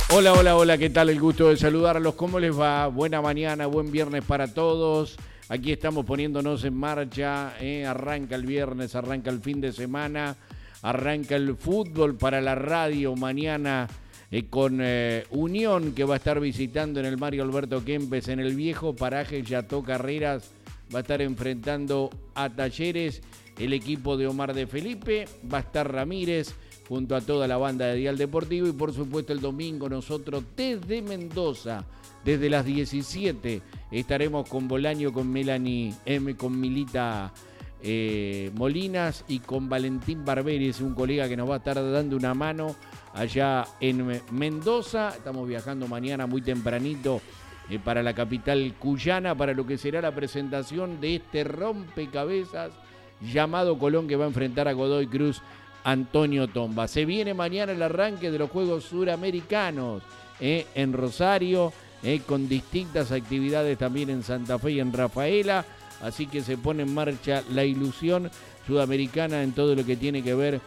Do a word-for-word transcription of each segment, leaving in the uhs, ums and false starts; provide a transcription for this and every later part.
Hola, hola, hola, ¿qué tal? El gusto de saludarlos. ¿Cómo les va? Buena mañana, buen viernes para todos. Aquí estamos poniéndonos en marcha. ¿eh? Arranca el viernes, arranca el fin de semana, arranca el fútbol para la radio mañana eh, con eh, Unión, que va a estar visitando en el Mario Alberto Kempes en el viejo paraje Yató Carreras. Va a estar enfrentando a Talleres, el equipo de Omar de Felipe. Va a estar Ramírez junto a toda la banda de Dial Deportivo, y por supuesto el domingo nosotros desde Mendoza, desde las diecisiete, estaremos con Bolaño, con Melanie M, con Milita eh, Molinas y con Valentín Barberis, un colega que nos va a estar dando una mano allá en Mendoza. Estamos viajando mañana muy tempranito eh, para la capital cuyana, para lo que será la presentación de este rompecabezas llamado Colón, que va a enfrentar a Godoy Cruz Antonio Tomba. Se viene mañana el arranque de los Juegos Suramericanos eh, en Rosario, eh, con distintas actividades también en Santa Fe y en Rafaela, así que se pone en marcha la ilusión sudamericana en todo lo que tiene que ver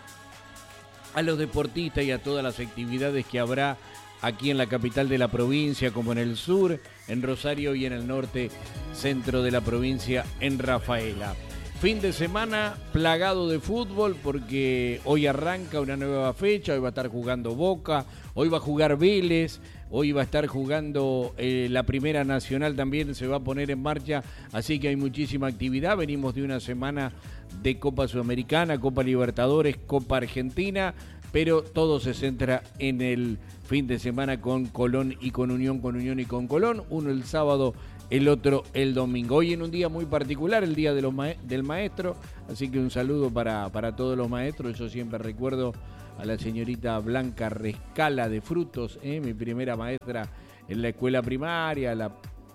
a los deportistas y a todas las actividades que habrá aquí en la capital de la provincia, como en el sur, en Rosario, y en el norte, centro de la provincia, en Rafaela. Fin de semana plagado de fútbol, porque hoy arranca una nueva fecha. Hoy va a estar jugando Boca, hoy va a jugar Vélez, hoy va a estar jugando eh, la Primera Nacional, también se va a poner en marcha, así que hay muchísima actividad. Venimos de una semana de Copa Sudamericana, Copa Libertadores, Copa Argentina, pero todo se centra en el fin de semana con Colón y con Unión, con Unión y con Colón, uno el sábado, el otro el domingo. Hoy en un día muy particular, el día de los ma- del maestro, así que un saludo para, para todos los maestros. Yo siempre recuerdo a la señorita Blanca Rescala de Frutos, ¿eh? mi primera maestra en la escuela primaria, la,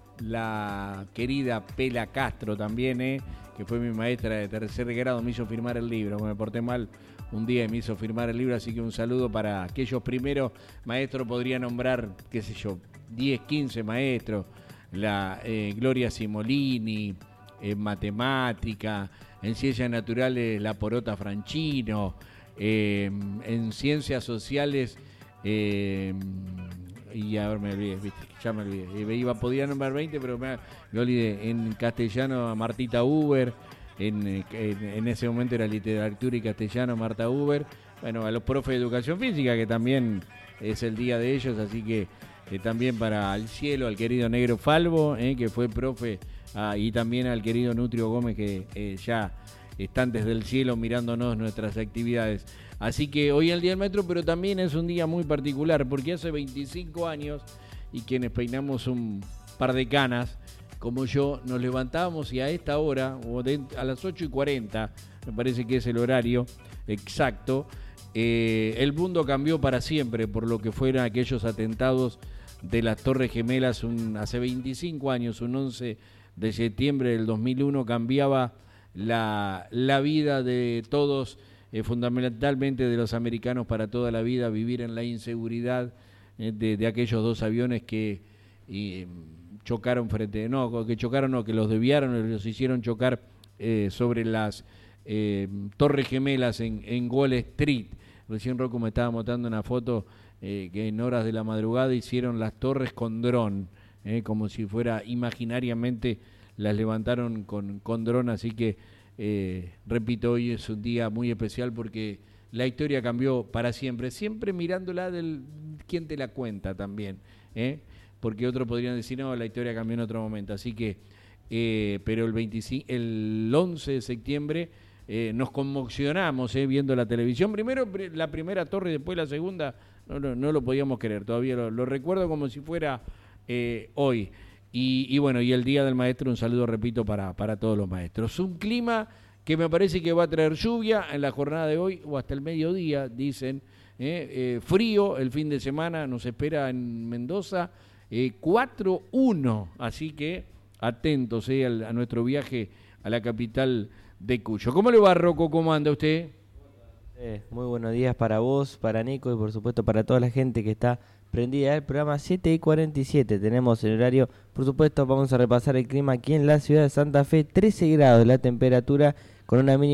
la querida Pela Castro también, ¿eh? que fue mi maestra de tercer grado, me hizo firmar el libro, me porté mal un día y me hizo firmar el libro, así que un saludo para aquellos primeros maestros. Podría nombrar, qué sé yo, diez, quince maestros. La eh, Gloria Simolini, en matemática, en ciencias naturales la Porota Franchino, eh, en ciencias sociales, eh, y ahora me olvidé, ¿viste? ya me olvidé, iba, podía nombrar veinte, pero me, me olvidé. En castellano a Martita Uber, en, en, en ese momento era literatura y castellano Marta Uber, bueno, a los profes de educación física, que también es el día de ellos, así que Eh, también para el cielo, al querido Negro Falvo, eh, que fue profe, ah, y también al querido Nutrio Gómez, que eh, ya están desde el cielo mirándonos nuestras actividades. Así que hoy es el Día del Maestro, pero también es un día muy particular, porque hace veinticinco años, y quienes peinamos un par de canas, como yo, nos levantábamos y a esta hora, o de, a las ocho y cuarenta, me parece que es el horario exacto, eh, el mundo cambió para siempre por lo que fueron aquellos atentados de las Torres Gemelas un, hace veinticinco años, un once de septiembre del dos mil uno, cambiaba la, la vida de todos, eh, fundamentalmente de los americanos para toda la vida, vivir en la inseguridad eh, de, de aquellos dos aviones que eh, chocaron frente, no, que chocaron, no, que los desviaron, los hicieron chocar eh, sobre las eh, Torres Gemelas en, en Wall Street. Recién Rocco me estaba mostrando una foto eh, que en horas de la madrugada hicieron las torres con dron, eh, como si fuera imaginariamente las levantaron con, con dron, así que eh, repito, hoy es un día muy especial porque la historia cambió para siempre, siempre mirándola del quién te la cuenta también, eh, porque otros podrían decir, no, la historia cambió en otro momento, así que, eh, pero el, veinticinco, el once de septiembre Eh, nos conmocionamos eh, viendo la televisión, primero la primera torre y después la segunda, no, no, no lo podíamos creer, todavía lo, lo recuerdo como si fuera eh, hoy, y, y bueno, y el Día del Maestro, un saludo, repito, para, para todos los maestros. Un clima que me parece que va a traer lluvia en la jornada de hoy, o hasta el mediodía, dicen, eh, eh, frío el fin de semana, nos espera en Mendoza, eh, cuatro uno, así que atentos eh, a, a nuestro viaje a la capital de Cuyo. ¿Cómo le va, Rocco? ¿Cómo anda usted? Eh, muy buenos días para vos, para Nico y por supuesto para toda la gente que está prendida al programa siete y cuarenta y siete. Tenemos el horario, por supuesto vamos a repasar el clima aquí en la ciudad de Santa Fe, trece grados la temperatura con una mínima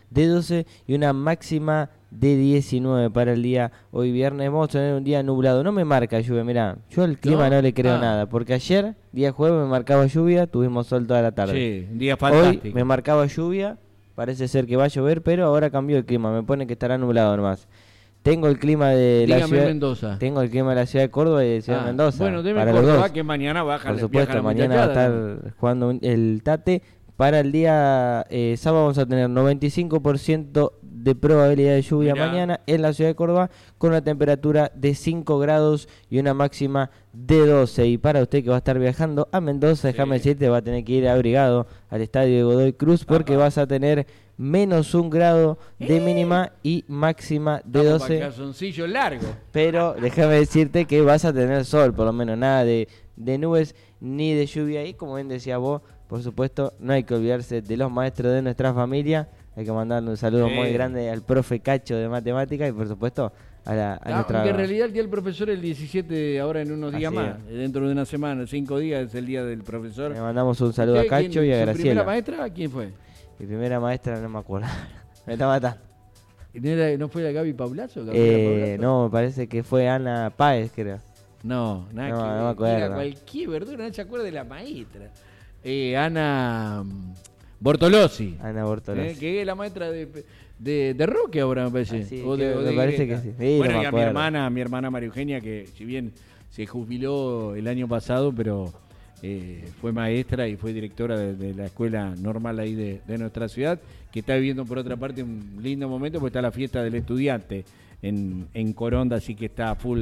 de doce y una máxima de diecinueve para el día hoy viernes. Vamos a tener un día nublado, no me marca lluvia, mirá, yo al clima no, no le creo ah. nada, porque ayer, día jueves, me marcaba lluvia, tuvimos sol toda la tarde. Sí, un día fantástico. Hoy me marcaba lluvia, parece ser que va a llover, pero ahora cambió el clima, me pone que estará nublado nomás. Tengo el clima de Dígame la ciudad Mendoza. Tengo el clima de la ciudad de Córdoba y de Ciudad ah, Mendoza. Bueno, debe Córdoba que mañana baja. Por supuesto, mañana va a estar jugando un, el Tate. Para el día eh, sábado vamos a tener noventa y cinco por ciento de probabilidad de lluvia Mirá. mañana en la ciudad de Córdoba, con una temperatura de cinco grados y una máxima de doce. Y para usted que va a estar viajando a Mendoza, sí. déjame decirte, va a tener que ir abrigado al estadio de Godoy Cruz, porque Ajá. vas a tener menos un grado de mínima y máxima de Estamos doce. Calzoncillo largo. Pero déjame decirte que vas a tener sol, por lo menos nada de, de nubes ni de lluvia. Y como bien decía vos, por supuesto, no hay que olvidarse de los maestros de nuestra familia. Hay que mandarle un saludo sí. muy grande al profe Cacho de matemáticas y por supuesto a, la, a ah, nuestra... Aunque en realidad el día del profesor es el diecisiete, ahora en unos días Así más, es. dentro de una semana, cinco días es el día del profesor. Le mandamos un saludo a Cacho y a Graciela. ¿Su primera maestra quién fue? Mi primera maestra no me acuerdo. Me está matando. ¿No, era, ¿No fue la Gaby Paulazo? Eh, no, me parece que fue Ana Páez, creo. No, nada no, que no me acuerdo. Era cualquier verdura, no se acuerda de la maestra. Eh, Ana Bortolossi. Ana Bortolossi. Eh, que es la maestra de, de, de Roque ahora, me parece. Ah, sí, o de, me o de parece Greta. que sí. sí bueno, no y a mi hermana, mi hermana María Eugenia, que si bien se jubiló el año pasado, pero eh, fue maestra y fue directora de, de la escuela normal ahí de, de nuestra ciudad, que está viviendo por otra parte un lindo momento, porque está la fiesta del estudiante en, en Coronda, así que está full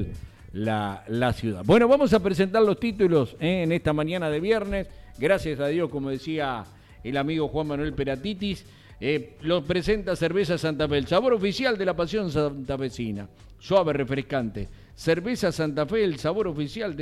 la, la ciudad. Bueno, vamos a presentar los títulos eh, en esta mañana de viernes. Gracias a Dios, como decía el amigo Juan Manuel Peratitis, eh, lo presenta Cerveza Santa Fe, el sabor oficial de la pasión santafesina. Suave, refrescante. Cerveza Santa Fe, el sabor oficial de